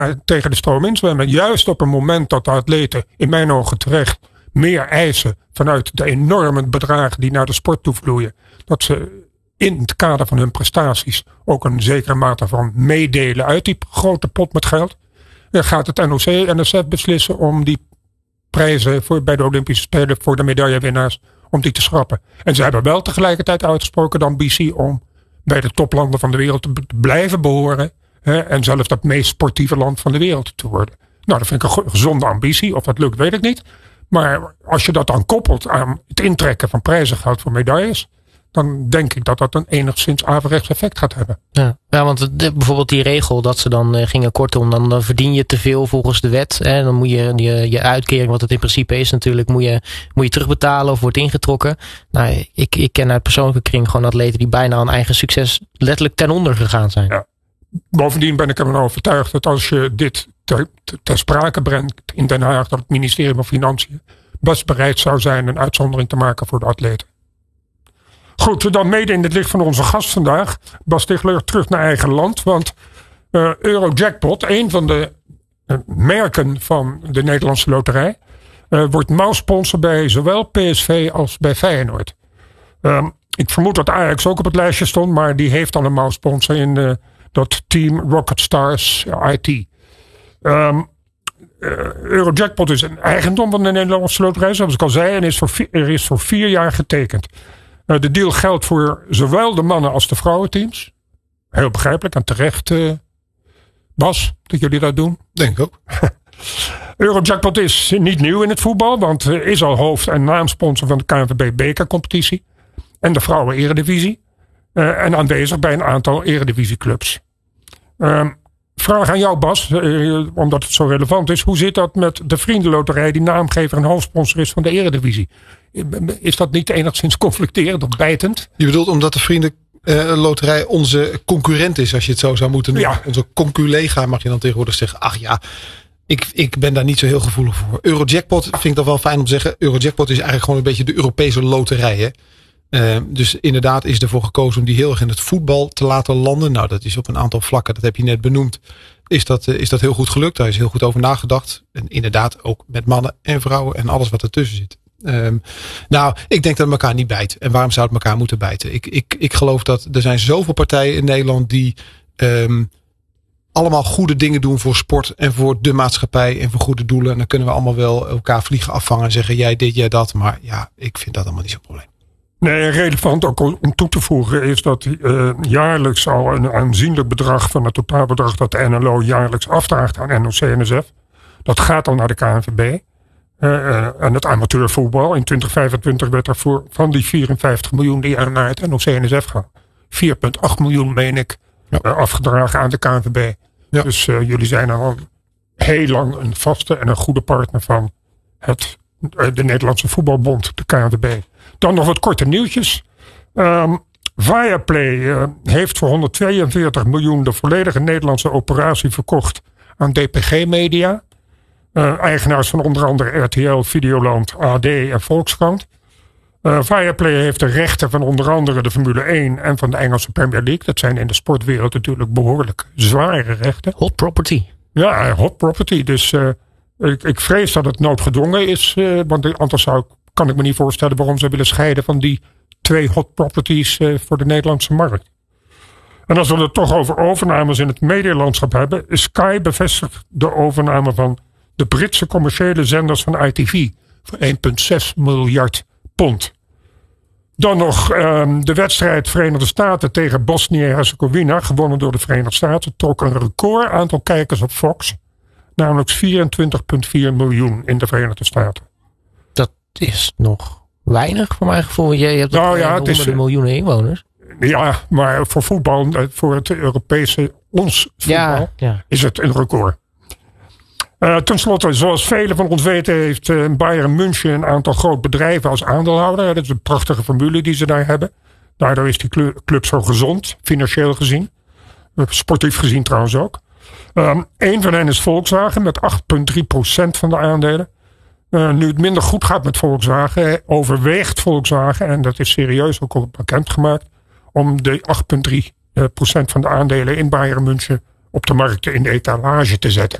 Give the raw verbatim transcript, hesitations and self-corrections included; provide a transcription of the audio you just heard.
tegen de stroom inzwemmen. Juist op een moment dat de atleten in mijn ogen terecht meer eisen vanuit de enorme bedragen die naar de sport toe vloeien. Dat ze in het kader van hun prestaties ook een zekere mate van meedelen uit die grote pot met geld. Dan gaat het N O C en N S F beslissen om die prijzen voor, bij de Olympische Spelen voor de medaillewinnaars, om die te schrappen. En ze hebben wel tegelijkertijd uitgesproken de ambitie om bij de toplanden van de wereld te blijven behoren. Hè, en zelfs dat meest sportieve land van de wereld te worden. Nou, dat vind ik een gezonde ambitie. Of dat lukt, weet ik niet. Maar als je dat dan koppelt aan het intrekken van prijzengeld voor medailles, dan denk ik dat dat een enigszins averechts effect gaat hebben. Ja, ja want de, bijvoorbeeld die regel dat ze dan uh, gingen kortom, dan, dan verdien je te veel volgens de wet. Hè, dan moet je, je je uitkering, wat het in principe is natuurlijk, moet je, moet je terugbetalen of wordt ingetrokken. Nou, ik, ik ken uit persoonlijke kring gewoon atleten die bijna aan eigen succes letterlijk ten onder gegaan zijn. Ja. Bovendien ben ik ervan overtuigd dat als je dit ter, ter sprake brengt in Den Haag, dat het ministerie van Financiën best bereid zou zijn een uitzondering te maken voor de atleten. Goed, dan mede in het licht van onze gast vandaag, Bas Stigler, terug naar eigen land. Want uh, Eurojackpot, een van de uh, merken van de Nederlandse loterij, uh, wordt mouwsponsor bij zowel P S V als bij Feyenoord. Uh, ik vermoed dat Ajax ook op het lijstje stond, maar die heeft al een mouwsponsor in uh, dat team Rocket Stars I T. Um, uh, Eurojackpot is een eigendom van de Nederlandse loterij, zoals ik al zei, en is voor vier, er is voor vier jaar getekend. Uh, de deal geldt voor zowel de mannen als de vrouwenteams. Heel begrijpelijk en terecht, uh, Bas, dat jullie dat doen. Denk ik ook. Eurojackpot is niet nieuw in het voetbal, want uh, is al hoofd- en naamsponsor van de K N V B bekercompetitie en de vrouwen eredivisie. Uh, en aanwezig bij een aantal eredivisieclubs. Uh, vraag aan jou, Bas, uh, omdat het zo relevant is. Hoe zit dat met de Vriendenloterij die naamgever en hoofdsponsor is van de eredivisie? Is dat niet enigszins conflicterend of bijtend? Je bedoelt omdat de Vriendenloterij uh, onze concurrent is, als je het zo zou moeten noemen. Ja. Onze conculega mag je dan tegenwoordig zeggen. Ach ja, ik, ik ben daar niet zo heel gevoelig voor. Eurojackpot vind ik toch wel fijn om te zeggen. Eurojackpot is eigenlijk gewoon een beetje de Europese loterij, hè? Uh, dus inderdaad is ervoor gekozen om die heel erg in het voetbal te laten landen. Nou, dat is op een aantal vlakken, dat heb je net benoemd. Is dat, uh, is dat heel goed gelukt. Daar is heel goed over nagedacht. En inderdaad ook met mannen en vrouwen en alles wat ertussen zit. Um, nou, ik denk dat het elkaar niet bijt. En waarom zou het elkaar moeten bijten? Ik, ik, ik geloof dat er zijn zoveel partijen in Nederland die um, allemaal goede dingen doen voor sport en voor de maatschappij en voor goede doelen. En dan kunnen we allemaal wel elkaar vliegen afvangen en zeggen jij dit, jij dat. Maar ja, ik vind dat allemaal niet zo'n probleem. Nee, relevant ook om toe te voegen is dat uh, jaarlijks al een aanzienlijk bedrag van het totaalbedrag dat de N L O jaarlijks afdraagt aan N O C en N S F. Dat gaat al naar de K N V B. Uh, uh, en het amateurvoetbal. In twintig vijfentwintig werd er voor van die vierenvijftig miljoen die er naar het N O C en N S F gaan. vier komma acht miljoen, meen ik, ja. uh, afgedragen aan de K N V B. Ja. Dus uh, jullie zijn al heel lang een vaste en een goede partner van het, uh, de Nederlandse voetbalbond, de K N V B. Dan nog wat korte nieuwtjes. Um, Viaplay uh, heeft voor honderdtweeënveertig miljoen de volledige Nederlandse operatie verkocht aan D P G Media. Uh, eigenaars van onder andere R T L, Videoland, A D en Volkskrant. Uh, Viaplay heeft de rechten van onder andere de Formule één en van de Engelse Premier League. Dat zijn in de sportwereld natuurlijk behoorlijk zware rechten. Hot property. Ja, hot property. Dus uh, ik, ik vrees dat het noodgedwongen is. Uh, want anders zou, kan ik me niet voorstellen waarom ze willen scheiden van die twee hot properties uh, voor de Nederlandse markt. En als we het toch over overnames in het medialandschap hebben, is Sky bevestigt de overname van de Britse commerciële zenders van I T V voor één komma zes miljard pond. Dan nog um, de wedstrijd Verenigde Staten tegen Bosnië-Herzegovina, gewonnen door de Verenigde Staten, trok een record aantal kijkers op Fox. Namelijk vierentwintig komma vier miljoen in de Verenigde Staten. Dat is nog weinig voor mijn gevoel. Je hebt nou ja, honderden het is, miljoenen inwoners. Ja, maar voor voetbal, voor het Europese, ons voetbal, ja, ja. is het een record. Uh, ten slotte, zoals velen van ons weten, heeft uh, Bayern München een aantal groot bedrijven als aandeelhouder. Dat is een prachtige formule die ze daar hebben. Daardoor is die club zo gezond, financieel gezien. Sportief gezien trouwens ook. Um, een van hen is Volkswagen met acht komma drie procent van de aandelen. Uh, nu het minder goed gaat met Volkswagen, overweegt Volkswagen, en dat is serieus ook al bekendgemaakt, om de acht komma drie procent van de aandelen in Bayern München op de markt in de etalage te zetten.